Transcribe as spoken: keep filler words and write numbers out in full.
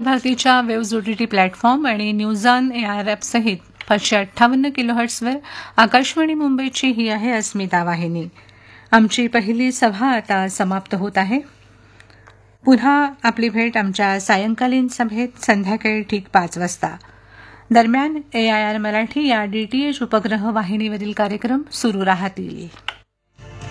भारतीच्या waves O T T platform आणि news on A R app सहित पाचशे अठ्ठावन्न किलोहर्ट्सवर आकाशवाणी मुंबईची ही आहे अस्मिता वाहिनी. आमची पहिली सभा आता समाप्त होत आहे. पुन्हा आपली भेट आमच्या सायंकालीन सभेत संध्याकाळी ठीक पाच वाजता. दरम्यान ए आय आर मराठी या डी टी एच उपग्रह वाहिनीवरील कार्यक्रम सुरू राहतील.